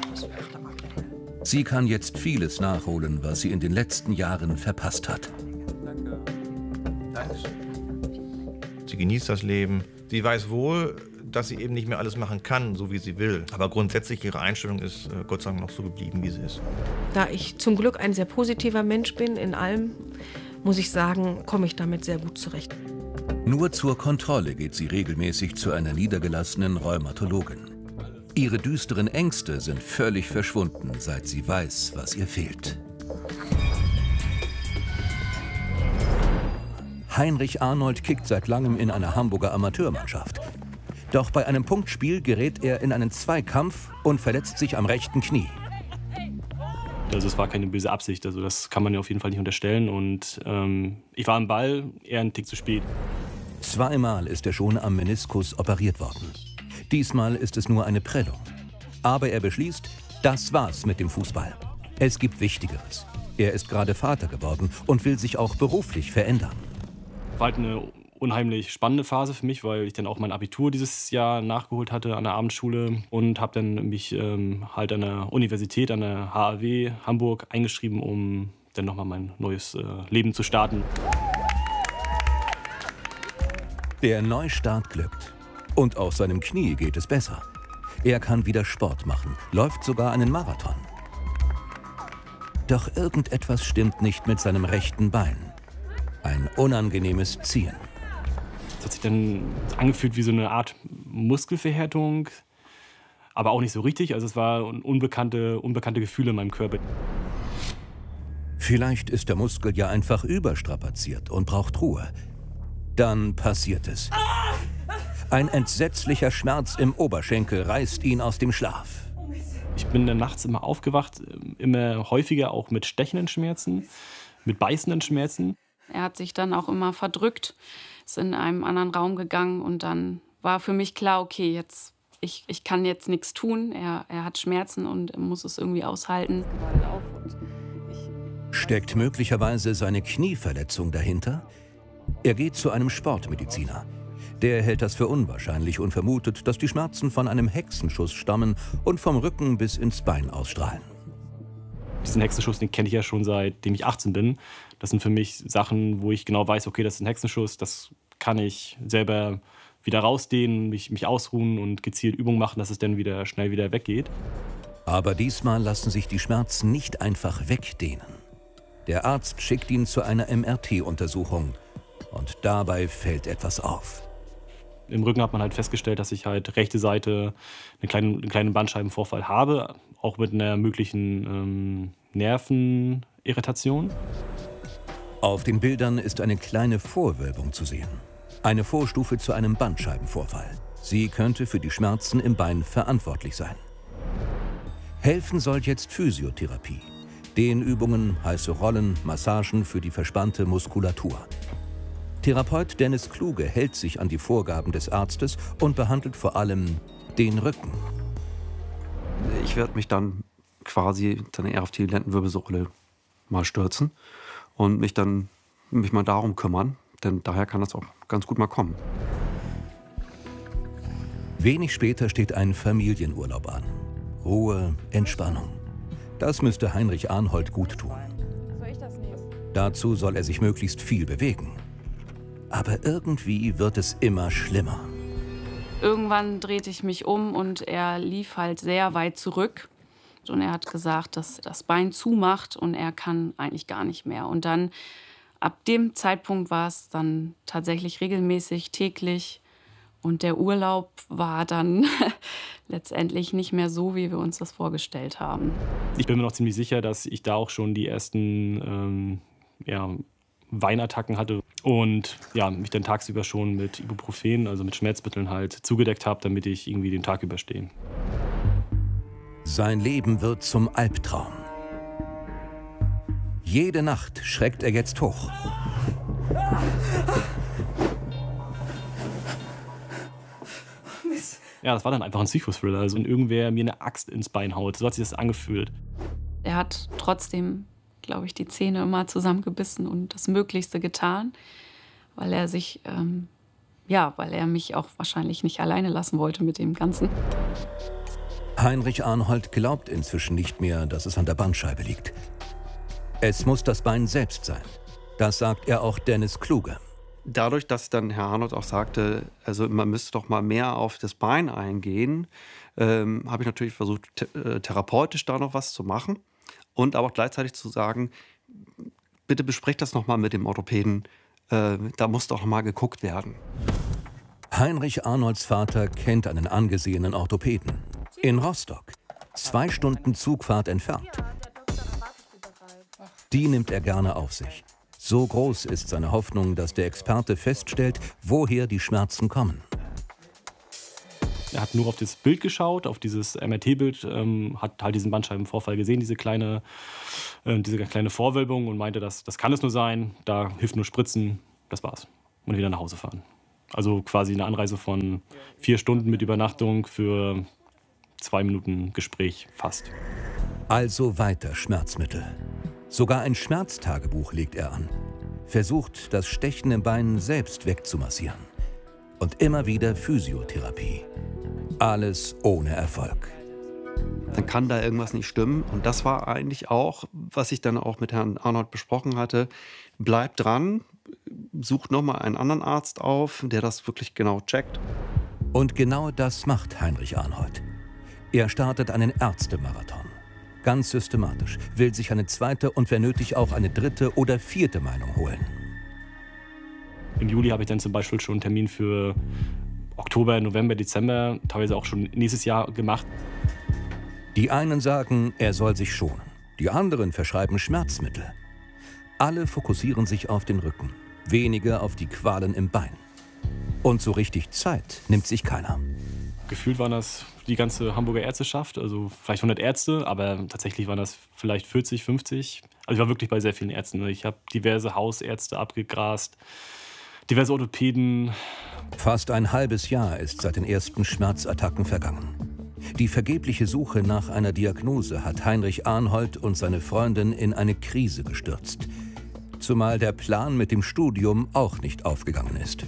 Sie kann jetzt vieles nachholen, was sie in den letzten Jahren verpasst hat. Danke. Dankeschön. Sie genießt das Leben. Sie weiß wohl, dass sie eben nicht mehr alles machen kann, so wie sie will. Aber grundsätzlich ihre Einstellung ist äh, Gott sei Dank noch so geblieben, wie sie ist. Da ich zum Glück ein sehr positiver Mensch bin in allem, muss ich sagen, komme ich damit sehr gut zurecht. Nur zur Kontrolle geht sie regelmäßig zu einer niedergelassenen Rheumatologin. Ihre düsteren Ängste sind völlig verschwunden, seit sie weiß, was ihr fehlt. Heinrich Arnold kickt seit langem in einer Hamburger Amateurmannschaft. Doch bei einem Punktspiel gerät er in einen Zweikampf und verletzt sich am rechten Knie. Also es war keine böse Absicht, also das kann man ja auf jeden Fall nicht unterstellen. Und ähm, ich war am Ball eher einen Tick zu spät. Zweimal ist er schon am Meniskus operiert worden. Diesmal ist es nur eine Prellung. Aber er beschließt, das war's mit dem Fußball. Es gibt Wichtigeres. Er ist gerade Vater geworden und will sich auch beruflich verändern. War halt eine unheimlich spannende Phase für mich, weil ich dann auch mein Abitur dieses Jahr nachgeholt hatte an der Abendschule und habe dann mich ähm, halt an der Universität, an der H A W Hamburg eingeschrieben, um dann nochmal mein neues äh, Leben zu starten. Der Neustart glückt. Und auch seinem Knie geht es besser. Er kann wieder Sport machen, läuft sogar einen Marathon. Doch irgendetwas stimmt nicht mit seinem rechten Bein. Ein unangenehmes Ziehen. Es hat sich dann angefühlt wie so eine Art Muskelverhärtung, aber auch nicht so richtig. Also es war unbekannte, unbekannte Gefühle in meinem Körper. Vielleicht ist der Muskel ja einfach überstrapaziert und braucht Ruhe. Dann passiert es. Ein entsetzlicher Schmerz im Oberschenkel reißt ihn aus dem Schlaf. Ich bin dann nachts immer aufgewacht, immer häufiger auch mit stechenden Schmerzen, mit beißenden Schmerzen. Er hat sich dann auch immer verdrückt, ist in einen anderen Raum gegangen und dann war für mich klar, okay, jetzt, ich, ich kann jetzt nichts tun. Er, er hat Schmerzen und muss es irgendwie aushalten. Steckt möglicherweise seine Knieverletzung dahinter? Er geht zu einem Sportmediziner. Der hält das für unwahrscheinlich und vermutet, dass die Schmerzen von einem Hexenschuss stammen und vom Rücken bis ins Bein ausstrahlen. Diesen Hexenschuss, den kenne ich ja schon seitdem ich achtzehn bin. Das sind für mich Sachen, wo ich genau weiß, okay, das ist ein Hexenschuss, das kann ich selber wieder rausdehnen, mich, mich ausruhen und gezielt Übungen machen, dass es dann wieder schnell wieder weggeht. Aber diesmal lassen sich die Schmerzen nicht einfach wegdehnen. Der Arzt schickt ihn zu einer M R T-Untersuchung und dabei fällt etwas auf. Im Rücken hat man halt festgestellt, dass ich halt rechte Seite einen kleinen, einen kleinen Bandscheibenvorfall habe, auch mit einer möglichen ähm, Nervenirritation. Auf den Bildern ist eine kleine Vorwölbung zu sehen. Eine Vorstufe zu einem Bandscheibenvorfall. Sie könnte für die Schmerzen im Bein verantwortlich sein. Helfen soll jetzt Physiotherapie. Dehnübungen, heiße Rollen, Massagen für die verspannte Muskulatur. Therapeut Dennis Kluge hält sich an die Vorgaben des Arztes und behandelt vor allem den Rücken. Ich werde mich dann quasi dann eher auf die Lendenwirbelsäule mal stürzen und mich dann mich mal darum kümmern, denn daher kann das auch ganz gut mal kommen. Wenig später steht ein Familienurlaub an. Ruhe, Entspannung. Das müsste Heinrich Arnhold gut tun. Soll ich das nehmen? Dazu soll er sich möglichst viel bewegen. Aber irgendwie wird es immer schlimmer. Irgendwann drehte ich mich um und er lief halt sehr weit zurück. Und er hat gesagt, dass das Bein zumacht und er kann eigentlich gar nicht mehr. Und dann, ab dem Zeitpunkt war es dann tatsächlich regelmäßig, täglich. Und der Urlaub war dann letztendlich nicht mehr so, wie wir uns das vorgestellt haben. Ich bin mir noch ziemlich sicher, dass ich da auch schon die ersten ähm, ja, Weinattacken hatte und ja, mich dann tagsüber schon mit Ibuprofen, also mit Schmerzmitteln halt zugedeckt habe, damit ich irgendwie den Tag überstehe. Sein Leben wird zum Albtraum. Jede Nacht schreckt er jetzt hoch. Ja, das war dann einfach ein Psychothriller, also wenn irgendwer mir eine Axt ins Bein haut. So hat sich das angefühlt. Er hat trotzdem, glaube ich, die Zähne immer zusammengebissen und das Möglichste getan, weil er sich, ähm, ja, weil er mich auch wahrscheinlich nicht alleine lassen wollte mit dem Ganzen. Heinrich Arnhold glaubt inzwischen nicht mehr, dass es an der Bandscheibe liegt. Es muss das Bein selbst sein. Das sagt er auch Dennis Kluge. Dadurch, dass dann Herr Arnhold auch sagte, also man müsste doch mal mehr auf das Bein eingehen, ähm, habe ich natürlich versucht, th- therapeutisch da noch was zu machen und aber auch gleichzeitig zu sagen, bitte besprecht das noch mal mit dem Orthopäden, äh, da muss doch noch mal geguckt werden. Heinrich Arnolds Vater kennt einen angesehenen Orthopäden in Rostock, zwei Stunden Zugfahrt entfernt. Die nimmt er gerne auf sich. So groß ist seine Hoffnung, dass der Experte feststellt, woher die Schmerzen kommen. Er hat nur auf das Bild geschaut, auf dieses M R T-Bild, ähm, hat halt diesen Bandscheibenvorfall gesehen, diese kleine, äh, diese kleine Vorwölbung und meinte, dass, das kann es nur sein, da hilft nur Spritzen, das war's. Und wieder nach Hause fahren. Also quasi eine Anreise von vier Stunden mit Übernachtung für zwei Minuten Gespräch fast. Also weiter Schmerzmittel. Sogar ein Schmerztagebuch legt er an. Versucht, das Stechen im Bein selbst wegzumassieren. Und immer wieder Physiotherapie. Alles ohne Erfolg. Dann kann da irgendwas nicht stimmen. Und das war eigentlich auch, was ich dann auch mit Herrn Arnold besprochen hatte. Bleibt dran, sucht nochmal einen anderen Arzt auf, der das wirklich genau checkt. Und genau das macht Heinrich Arnold. Er startet einen Ärztemarathon. Ganz systematisch, will sich eine zweite und wenn nötig auch eine dritte oder vierte Meinung holen. Im Juli habe ich dann zum Beispiel schon einen Termin für Oktober, November, Dezember, teilweise auch schon nächstes Jahr gemacht. Die einen sagen, er soll sich schonen. Die anderen verschreiben Schmerzmittel. Alle fokussieren sich auf den Rücken, wenige auf die Qualen im Bein. Und so richtig Zeit nimmt sich keiner. Gefühlt waren das die ganze Hamburger Ärzteschaft, also vielleicht hundert Ärzte, aber tatsächlich waren das vielleicht vierzig, fünfzig. Also ich war wirklich bei sehr vielen Ärzten. Ich habe diverse Hausärzte abgegrast, diverse Orthopäden. Fast ein halbes Jahr ist seit den ersten Schmerzattacken vergangen. Die vergebliche Suche nach einer Diagnose hat Heinrich Arnold und seine Freundin in eine Krise gestürzt. Zumal der Plan mit dem Studium auch nicht aufgegangen ist.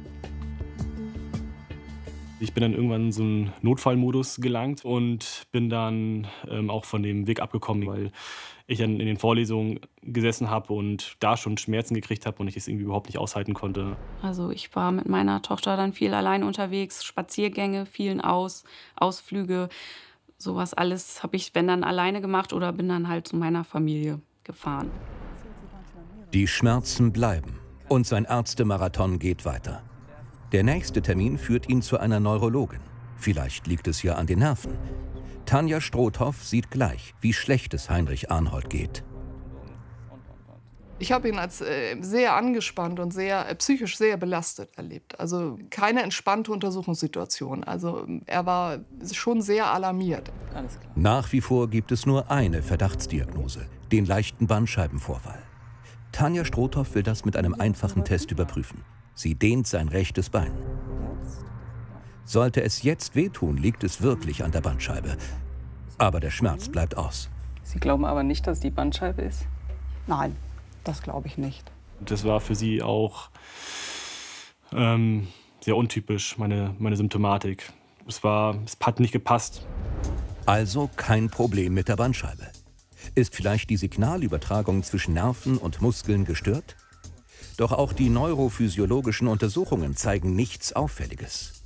Ich bin dann irgendwann in so einen Notfallmodus gelangt und bin dann ähm, auch von dem Weg abgekommen, weil ich dann in den Vorlesungen gesessen habe und da schon Schmerzen gekriegt habe und ich es irgendwie überhaupt nicht aushalten konnte. Also ich war mit meiner Tochter dann viel allein unterwegs, Spaziergänge fielen aus, Ausflüge, sowas alles habe ich, wenn dann alleine gemacht oder bin dann halt zu meiner Familie gefahren. Die Schmerzen bleiben und sein Ärztemarathon geht weiter. Der nächste Termin führt ihn zu einer Neurologin. Vielleicht liegt es ja an den Nerven. Tanja Strothoff sieht gleich, wie schlecht es Heinrich Arnold geht. Ich habe ihn als äh, sehr angespannt und sehr, äh, psychisch sehr belastet erlebt. Also keine entspannte Untersuchungssituation. Also er war schon sehr alarmiert. Alles klar. Nach wie vor gibt es nur eine Verdachtsdiagnose, den leichten Bandscheibenvorfall. Tanja Strothoff will das mit einem einfachen Test überprüfen. Sie dehnt sein rechtes Bein. Sollte es jetzt wehtun, liegt es wirklich an der Bandscheibe. Aber der Schmerz bleibt aus. Sie glauben aber nicht, dass es die Bandscheibe ist? Nein, das glaube ich nicht. Das war für sie auch ähm, sehr untypisch, meine, meine Symptomatik. Es, war, es hat nicht gepasst. Also kein Problem mit der Bandscheibe. Ist vielleicht die Signalübertragung zwischen Nerven und Muskeln gestört? Doch auch die neurophysiologischen Untersuchungen zeigen nichts Auffälliges.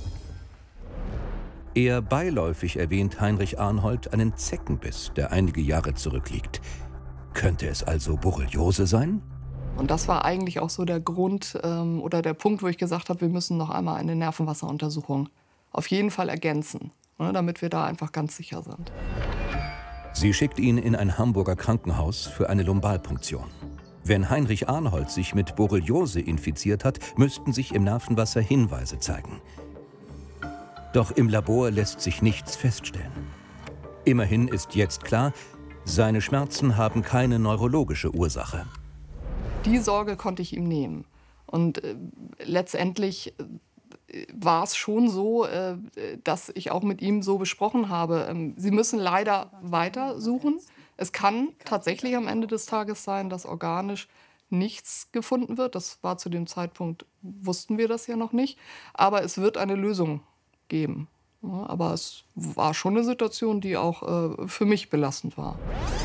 Eher beiläufig erwähnt Heinrich Arnold einen Zeckenbiss, der einige Jahre zurückliegt. Könnte es also Borreliose sein? Und das war eigentlich auch so der Grund ähm, oder der Punkt, wo ich gesagt habe, wir müssen noch einmal eine Nervenwasseruntersuchung auf jeden Fall ergänzen, ne, damit wir da einfach ganz sicher sind. Sie schickt ihn in ein Hamburger Krankenhaus für eine Lumbalpunktion. Wenn Heinrich Arnold sich mit Borreliose infiziert hat, müssten sich im Nervenwasser Hinweise zeigen. Doch im Labor lässt sich nichts feststellen. Immerhin ist jetzt klar, seine Schmerzen haben keine neurologische Ursache. Die Sorge konnte ich ihm nehmen. Und äh, letztendlich äh, war es schon so, äh, dass ich auch mit ihm so besprochen habe, äh, Sie müssen leider weiter suchen. Es kann tatsächlich am Ende des Tages sein, dass organisch nichts gefunden wird. Das war zu dem Zeitpunkt, wussten wir das ja noch nicht. Aber es wird eine Lösung geben. Ja, aber es war schon eine Situation, die auch äh, für mich belastend war.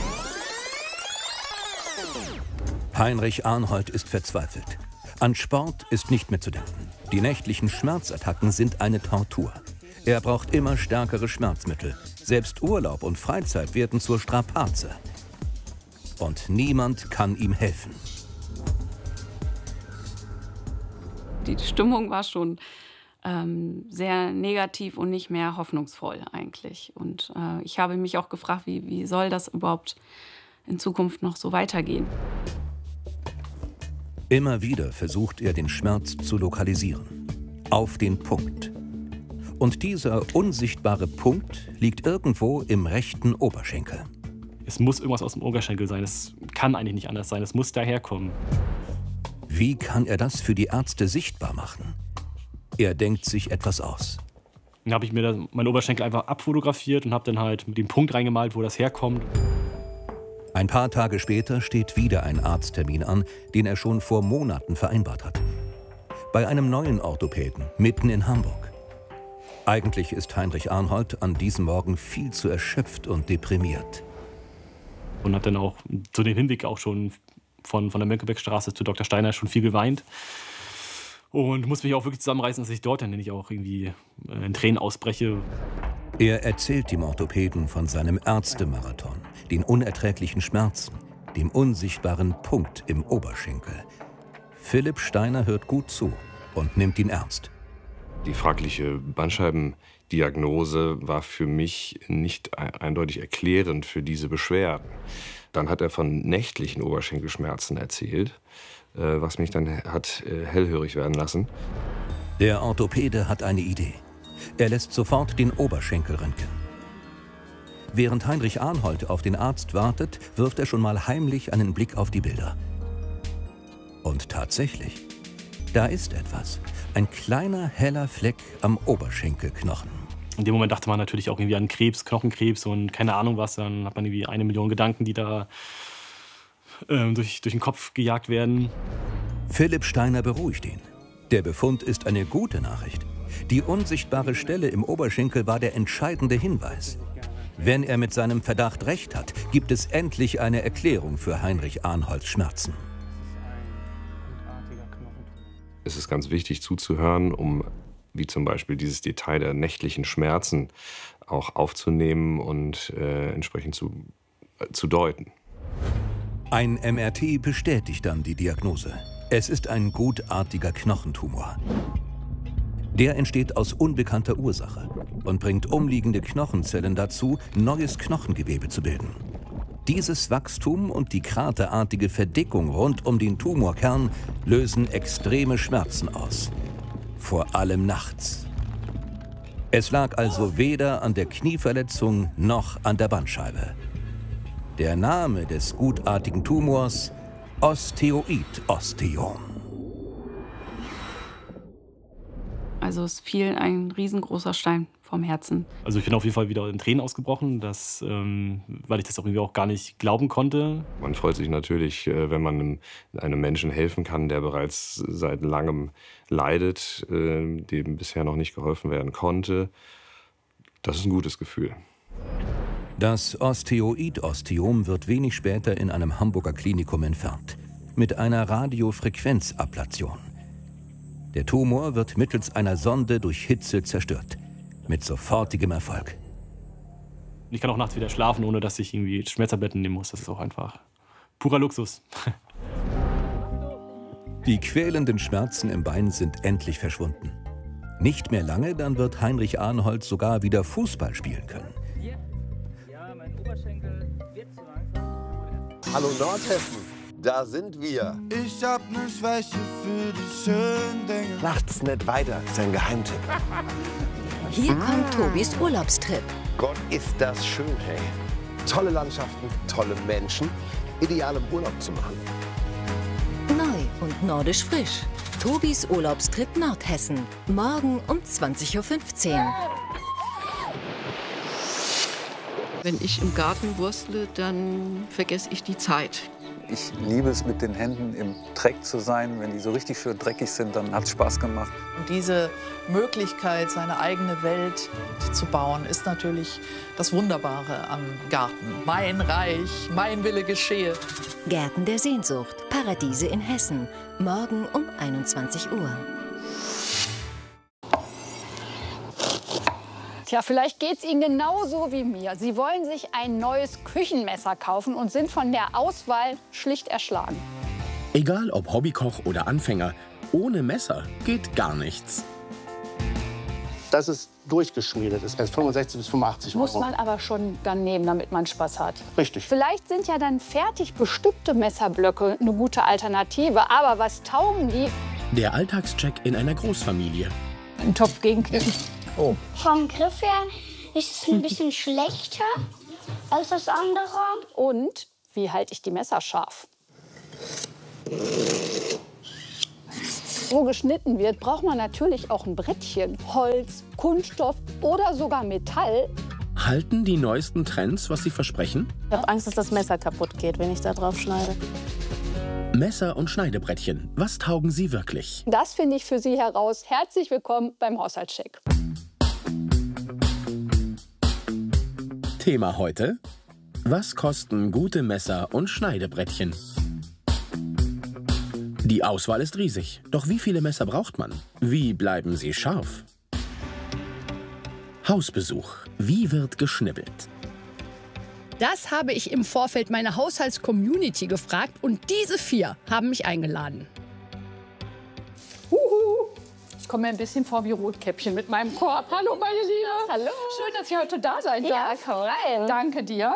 Heinrich Arnold ist verzweifelt. An Sport ist nicht mehr zu denken. Die nächtlichen Schmerzattacken sind eine Tortur. Er braucht immer stärkere Schmerzmittel. Selbst Urlaub und Freizeit werden zur Strapaze. Und niemand kann ihm helfen. Die Stimmung war schon ähm, sehr negativ und nicht mehr hoffnungsvoll eigentlich. Und äh, ich habe mich auch gefragt, wie, wie soll das überhaupt in Zukunft noch so weitergehen? Immer wieder versucht er, den Schmerz zu lokalisieren. Auf den Punkt. Und dieser unsichtbare Punkt liegt irgendwo im rechten Oberschenkel. Es muss irgendwas aus dem Oberschenkel sein. Es kann eigentlich nicht anders sein. Es muss daherkommen. Wie kann er das für die Ärzte sichtbar machen? Er denkt sich etwas aus. Dann habe ich mir da meinen Oberschenkel einfach abfotografiert und habe dann halt mit dem Punkt reingemalt, wo das herkommt. Ein paar Tage später steht wieder ein Arzttermin an, den er schon vor Monaten vereinbart hat. Bei einem neuen Orthopäden, mitten in Hamburg. Eigentlich ist Heinrich Arnhold an diesem Morgen viel zu erschöpft und deprimiert. Und habe dann auch zu dem Hinweg auch schon von, von der Mönckebergstraße zu Doktor Steiner schon viel geweint. Und muss mich auch wirklich zusammenreißen, dass ich dort dann nicht auch irgendwie in Tränen ausbreche. Er erzählt dem Orthopäden von seinem Ärztemarathon, den unerträglichen Schmerzen, dem unsichtbaren Punkt im Oberschenkel. Philipp Steiner hört gut zu und nimmt ihn ernst. Die fragliche Bandscheibendiagnose war für mich nicht eindeutig erklärend für diese Beschwerden. Dann hat er von nächtlichen Oberschenkelschmerzen erzählt, was mich dann hat hellhörig werden lassen. Der Orthopäde hat eine Idee. Er lässt sofort den Oberschenkel röntgen. Während Heinrich Arnhold auf den Arzt wartet, wirft er schon mal heimlich einen Blick auf die Bilder. Und tatsächlich, da ist etwas. Ein kleiner, heller Fleck am Oberschenkelknochen. In dem Moment dachte man natürlich auch irgendwie an Krebs, Knochenkrebs und keine Ahnung was. Dann hat man irgendwie eine Million Gedanken, die da äh, durch, durch den Kopf gejagt werden. Philipp Steiner beruhigt ihn. Der Befund ist eine gute Nachricht. Die unsichtbare Stelle im Oberschenkel war der entscheidende Hinweis. Wenn er mit seinem Verdacht recht hat, gibt es endlich eine Erklärung für Heinrich Arnholds Schmerzen. Es ist ganz wichtig zuzuhören, um wie zum Beispiel dieses Detail der nächtlichen Schmerzen auch aufzunehmen und äh, entsprechend zu, äh, zu deuten. Ein M R T bestätigt dann die Diagnose. Es ist ein gutartiger Knochentumor. Der entsteht aus unbekannter Ursache und bringt umliegende Knochenzellen dazu, neues Knochengewebe zu bilden. Dieses Wachstum und die kraterartige Verdickung rund um den Tumorkern lösen extreme Schmerzen aus. Vor allem nachts. Es lag also weder an der Knieverletzung noch an der Bandscheibe. Der Name des gutartigen Tumors: Osteoid-Osteom. Also es fiel ein riesengroßer Stein vom Herzen. Also ich bin auf jeden Fall wieder in Tränen ausgebrochen, das, ähm, weil ich das auch irgendwie auch gar nicht glauben konnte. Man freut sich natürlich, wenn man einem Menschen helfen kann, der bereits seit langem leidet, dem bisher noch nicht geholfen werden konnte. Das ist ein gutes Gefühl. Das Osteoid-Osteom wird wenig später in einem Hamburger Klinikum entfernt, mit einer Radiofrequenzablation. Der Tumor wird mittels einer Sonde durch Hitze zerstört. Mit sofortigem Erfolg. Ich kann auch nachts wieder schlafen, ohne dass ich irgendwie Schmerztabletten nehmen muss. Das ist auch einfach purer Luxus. Die quälenden Schmerzen im Bein sind endlich verschwunden. Nicht mehr lange, dann wird Heinrich Arnhold sogar wieder Fußball spielen können. Ja, mein Oberschenkel wird zu langsam. Hallo Nordhessen. Da sind wir. Ich hab ne Schwäche für die schönen Dinge. Nachts nicht weiter, ist ein Geheimtipp. Hier kommt Tobis Urlaubstrip. Gott, ist das schön, hey. Tolle Landschaften, tolle Menschen. Ideal im Urlaub zu machen. Neu und nordisch frisch. Tobis Urlaubstrip Nordhessen. Morgen um zwanzig Uhr fünfzehn. Wenn ich im Garten wurstle, dann vergesse ich die Zeit. Ich liebe es, mit den Händen im Dreck zu sein. Wenn die so richtig schön dreckig sind, dann hat es Spaß gemacht. Und diese Möglichkeit, seine eigene Welt zu bauen, ist natürlich das Wunderbare am Garten. Mein Reich, mein Wille geschehe. Gärten der Sehnsucht, Paradiese in Hessen. Morgen um einundzwanzig Uhr. Tja, vielleicht geht es Ihnen genauso wie mir. Sie wollen sich ein neues Küchenmesser kaufen und sind von der Auswahl schlicht erschlagen. Egal ob Hobbykoch oder Anfänger, ohne Messer geht gar nichts. Das ist durchgeschmiedet, ist erst fünfundsechzig bis fünfundachtzig Euro. Muss man aber schon dann nehmen, damit man Spaß hat. Richtig. Vielleicht sind ja dann fertig bestückte Messerblöcke eine gute Alternative. Aber was taugen die? Der Alltagscheck in einer Großfamilie. Ein Topf gegen Oh. Vom Griff her ist es ein bisschen schlechter als das andere. Und wie halte ich die Messer scharf? Wo geschnitten wird, braucht man natürlich auch ein Brettchen. Holz, Kunststoff oder sogar Metall. Halten die neuesten Trends, was sie versprechen? Ich habe Angst, dass das Messer kaputt geht, wenn ich da drauf schneide. Messer und Schneidebrettchen, was taugen sie wirklich? Das finde ich für Sie heraus. Herzlich willkommen beim Haushaltscheck. Thema heute: Was kosten gute Messer und Schneidebrettchen? Die Auswahl ist riesig. Doch wie viele Messer braucht man? Wie bleiben sie scharf? Hausbesuch. Wie wird geschnibbelt? Das habe ich im Vorfeld meiner Haushaltscommunity gefragt und diese vier haben mich eingeladen. Uhu. Ich komme mir ein bisschen vor wie Rotkäppchen mit meinem Korb. Hallo, meine Liebe. Hallo. Schön, dass ich heute da sein Ja, darf. komm rein. Danke dir.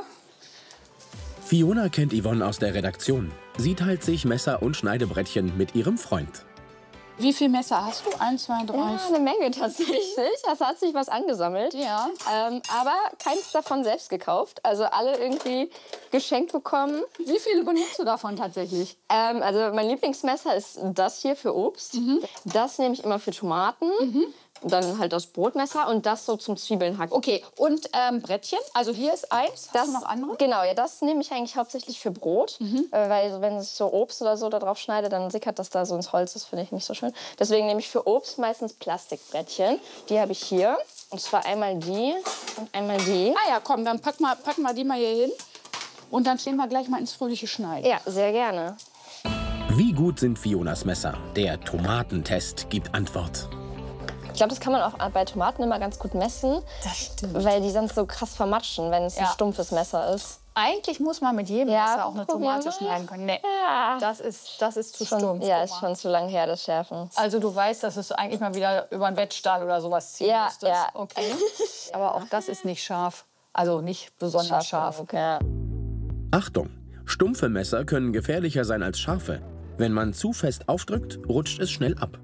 Fiona kennt Yvonne aus der Redaktion. Sie teilt sich Messer und Schneidebrettchen mit ihrem Freund. Wie viele Messer hast du? Eins, zwei, drei? Ja, eine Menge tatsächlich. Das hat sich was angesammelt. Ja. Ähm, aber keins davon selbst gekauft. Also alle irgendwie geschenkt bekommen. Wie viele benutzt du davon tatsächlich? Ähm, also mein Lieblingsmesser ist das hier für Obst. Mhm. Das nehme ich immer für Tomaten. Mhm. Dann halt das Brotmesser und das so zum Zwiebeln hacken. Okay, und ähm, Brettchen? Also hier ist eins. Das, hast du noch andere? Genau, ja, das nehme ich eigentlich hauptsächlich für Brot. Mhm. Äh, weil wenn ich so Obst oder so da drauf schneide, dann sickert das da so ins Holz. Das finde ich nicht so schön. Deswegen nehme ich für Obst meistens Plastikbrettchen. Die habe ich hier. Und zwar einmal die und einmal die. Ah ja, komm, dann pack mal, pack mal die mal hier hin. Und dann stehen wir gleich mal ins fröhliche Schneiden. Ja, sehr gerne. Wie gut sind Fionas Messer? Der Tomatentest gibt Antwort. Ich glaube, das kann man auch bei Tomaten immer ganz gut messen. Das stimmt. Weil die sonst so krass vermatschen, wenn es Ja. ein stumpfes Messer ist. Eigentlich muss man mit jedem Ja, Messer auch eine probieren Tomate wir. schneiden können. Nee, Ja. das ist, das ist zu Schon, stumpf. ja, Guck ist mal. schon zu lang her, das Schärfen. Also du weißt, dass es eigentlich mal wieder über einen Wettstahl oder sowas ziehen Ja, müsstest. ja. Okay. Aber auch das ist nicht scharf. Also nicht besonders scharf. Ja. Achtung! Stumpfe Messer können gefährlicher sein als scharfe. Wenn man zu fest aufdrückt, rutscht es schnell ab.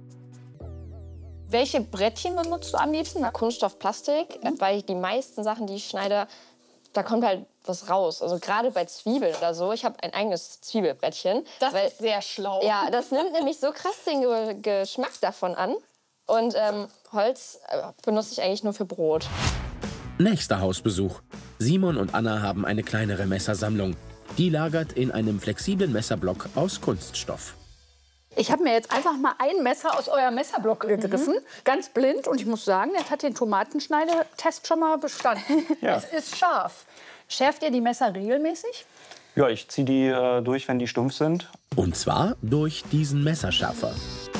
Welche Brettchen benutzt du am liebsten? Kunststoff, Plastik, weil die meisten Sachen, die ich schneide, da kommt halt was raus. Also gerade bei Zwiebeln oder so. Ich habe ein eigenes Zwiebelbrettchen. Das weil, ist sehr schlau. Ja, das nimmt nämlich so krass den Ge Geschmack davon an. Und ähm, Holz äh, benutze ich eigentlich nur für Brot. Nächster Hausbesuch. Simon und Anna haben eine kleinere Messersammlung. Die lagert in einem flexiblen Messerblock aus Kunststoff. Ich habe mir jetzt einfach mal ein Messer aus eurem Messerblock gegriffen, mhm. ganz blind. Und ich muss sagen, das hat den Tomatenschneidetest schon mal bestanden. Ja. Es ist scharf. Schärft ihr die Messer regelmäßig? Ja, ich ziehe die äh, durch, wenn die stumpf sind. Und zwar durch diesen Messerschärfer.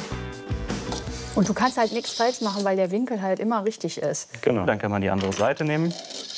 Und du kannst halt nichts falsch machen, weil der Winkel halt immer richtig ist. Genau. Dann kann man die andere Seite nehmen.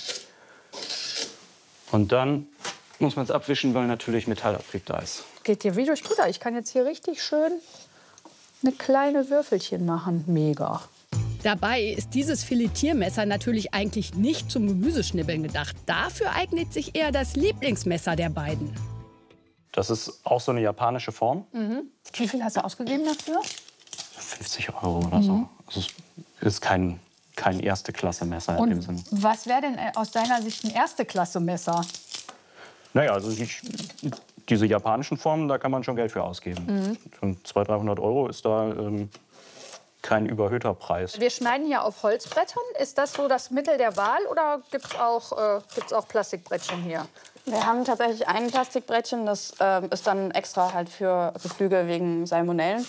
Und dann muss man es abwischen, weil natürlich Metallabrieb da ist. Geht dir wie durch Butter. Ich kann jetzt hier richtig schön eine kleine Würfelchen machen. Mega. Dabei ist dieses Filetiermesser natürlich eigentlich nicht zum Gemüseschnibbeln gedacht. Dafür eignet sich eher das Lieblingsmesser der beiden. Das ist auch so eine japanische Form. Mhm. Wie viel hast du ausgegeben dafür? fünfzig Euro oder so. Mhm. Also es ist kein, kein Erste-Klasse-Messer in Und dem Sinne. was wäre denn aus deiner Sicht ein Erste-Klasse-Messer? Naja, also ich, diese japanischen Formen, da kann man schon Geld für ausgeben. Mhm. Schon zweihundert, dreihundert Euro ist da ähm, kein überhöhter Preis. Wir schneiden hier auf Holzbrettern. Ist das so das Mittel der Wahl oder gibt es auch, äh, gibt's auch Plastikbrettchen hier? Wir haben tatsächlich ein Plastikbrettchen, das äh, ist dann extra halt für Geflügel wegen Salmonellen.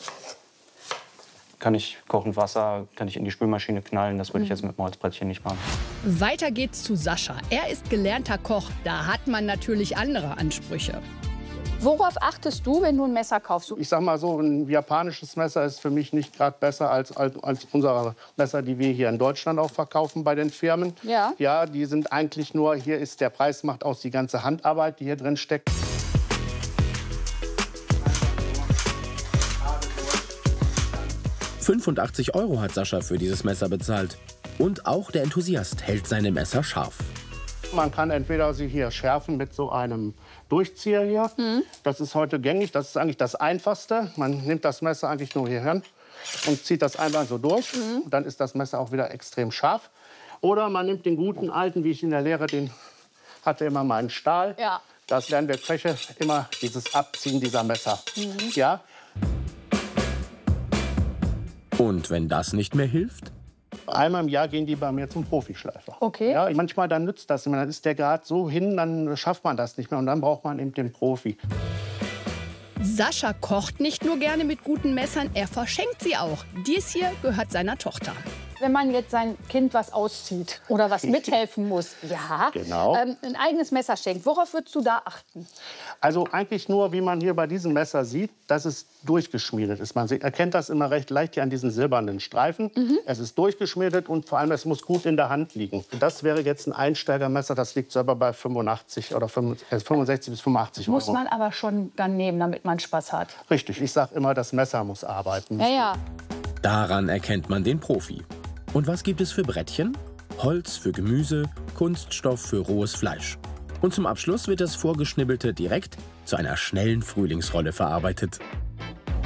Kann ich kochend Wasser, kann ich in die Spülmaschine knallen. Das würde ich Mhm. jetzt mit dem Holzbrettchen nicht machen. Weiter geht's zu Sascha. Er ist gelernter Koch. Da hat man natürlich andere Ansprüche. Worauf achtest du, wenn du ein Messer kaufst? Ich sag mal so, ein japanisches Messer ist für mich nicht gerade besser als, als, als unsere Messer, die wir hier in Deutschland auch verkaufen bei den Firmen. Ja. Ja, die sind eigentlich nur, hier ist der Preis, macht aus die ganze Handarbeit, die hier drin steckt. fünfundachtzig Euro hat Sascha für dieses Messer bezahlt. Und auch der Enthusiast hält seine Messer scharf. Man kann entweder sie hier schärfen mit so einem Durchzieher hier. Mhm. Das ist heute gängig, das ist eigentlich das Einfachste. Man nimmt das Messer eigentlich nur hier hin und zieht das einmal so durch. Mhm. Und dann ist das Messer auch wieder extrem scharf. Oder man nimmt den guten alten, wie ich in der Lehre, den hatte immer meinen Stahl. Ja. Das lernen wir Köche immer, dieses Abziehen dieser Messer. Mhm. Ja. Und wenn das nicht mehr hilft? Einmal im Jahr gehen die bei mir zum Profischleifer. Okay. Ja, manchmal dann nützt das nicht mehr. Dann ist der Grad so hin, dann schafft man das nicht mehr. Und dann braucht man eben den Profi. Sascha kocht nicht nur gerne mit guten Messern, er verschenkt sie auch. Dies hier gehört seiner Tochter. Wenn man jetzt sein Kind was auszieht oder was mithelfen muss, ja, genau. ähm, ein eigenes Messer schenkt. Worauf würdest du da achten? Also eigentlich nur, wie man hier bei diesem Messer sieht, dass es durchgeschmiedet ist. Man erkennt das immer recht leicht hier an diesen silbernen Streifen. Mhm. Es ist durchgeschmiedet und vor allem, es muss gut in der Hand liegen. Das wäre jetzt ein Einsteigermesser, das liegt selber bei fünfundachtzig oder fünfundsechzig bis fünfundachtzig Euro. Muss man aber schon dann nehmen, damit man Spaß hat. Richtig, ich sage immer, das Messer muss arbeiten. Ja, ja. Daran erkennt man den Profi. Und was gibt es für Brettchen? Holz für Gemüse, Kunststoff für rohes Fleisch. Und zum Abschluss wird das Vorgeschnibbelte direkt zu einer schnellen Frühlingsrolle verarbeitet.